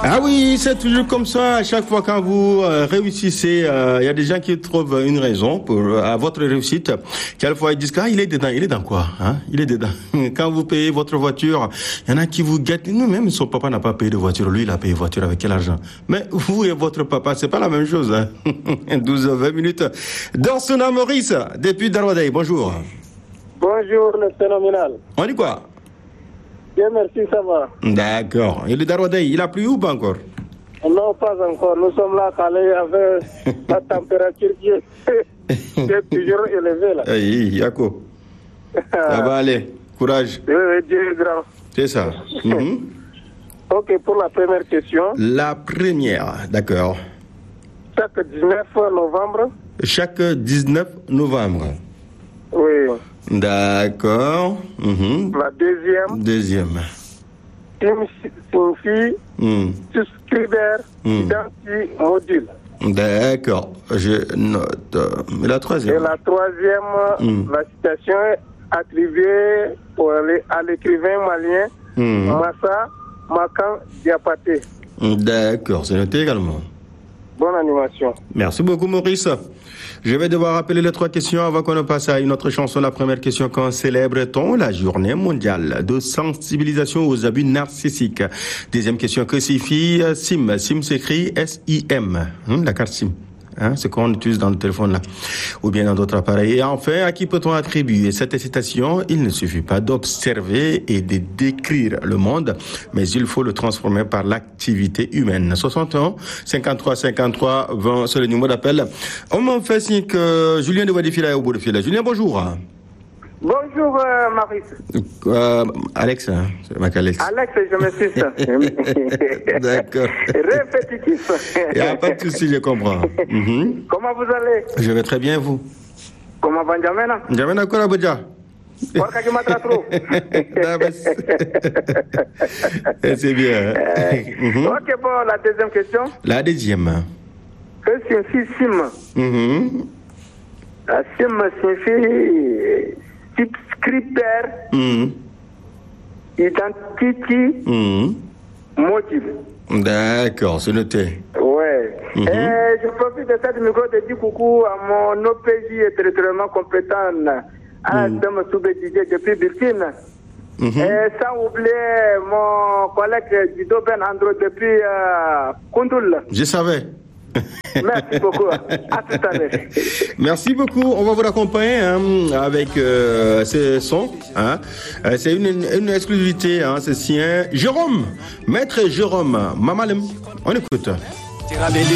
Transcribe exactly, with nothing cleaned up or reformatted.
Ah oui, c'est toujours comme ça. À chaque fois quand vous euh, réussissez, il euh, y a des gens qui trouvent une raison pour à votre réussite. Quelquefois ils disent ah il est dedans, il est dans quoi hein? Il est dedans. Quand vous payez votre voiture, il y en a qui vous guettent. Nous même son papa n'a pas payé de voiture, lui il a payé voiture avec quel argent? Mais vous et votre papa c'est pas la même chose. Hein? douze heures vingt minutes. Dans son nom Maurice depuis Darwadei. Bonjour. Bonjour le phénoménal. On dit quoi? Bien, merci, ça va. D'accord. Et le Darwadei, il a plu ou pas encore? Non, pas encore. Nous sommes là, calés avec la température qui est, qui est toujours élevée là. Oui, Yako. Ça va aller. Courage. Oui, oui, Dieu est grand. C'est ça. Mm-hmm. Ok, pour la première question. La première, d'accord. Chaque dix-neuf novembre. Chaque dix-neuf novembre. Oui. D'accord. Mm-hmm. La deuxième. Deuxième. Signifie mm. souscribeur mm. identity module. D'accord. Je note. Et la troisième. Et la troisième, mm. la citation est attribuée pour aller à l'écrivain malien mm. Massa Makan Diapaté. D'accord, c'est noté également. Bonne animation. Merci beaucoup Maurice. Je vais devoir rappeler les trois questions avant qu'on ne passe à une autre chanson. La première question, quand célèbre-t-on la journée mondiale de sensibilisation aux abus narcissiques? Deuxième question, que signifie SIM? SIM s'écrit S I M, hum, la carte SIM. Hein, ce qu'on utilise dans le téléphone là, ou bien dans d'autres appareils. Et enfin, à qui peut-on attribuer cette citation? Il ne suffit pas d'observer et de décrire le monde, mais il faut le transformer par l'activité humaine. soixante et un, cinquante-trois, cinquante-trois, vingt, c'est le numéro d'appel. On m'en fait signe que Julien de Wadifila est au bout de fil. Julien, bonjour. Bonjour, euh, Maurice. Euh, Alex, hein, c'est ma Alex. Alex, je me suis ça. D'accord. Répétitif. Il n'y a pas de souci, je comprends. Mm-hmm. Comment vous allez? Je vais très bien, vous? Comment va N'Djamena? N'Djamena quoi, Abuja? Porca qui m'a trop. C'est bien. Euh, mm-hmm. Ok, bon, la deuxième question. La deuxième. Que signifie SIM? Mm-hmm. La SIM signifie subscripteur mm. identity mm. module. D'accord, c'est noté. Ouais. Mm-hmm. Et je profite de cette micro de dire coucou à mon O P J et territorialement compétent à mm. Dame Soubé-Didier depuis Burkina. Mm-hmm. Et sans oublier mon collègue Dido Ben Andro depuis euh, Koundoul. Je savais. Merci beaucoup. À tout à l'heure. Merci beaucoup. On va vous accompagner hein, avec euh, ce son. Hein. C'est une, une exclusivité. Hein, c'est sien. Jérôme, maître Jérôme Mamalem. On écoute.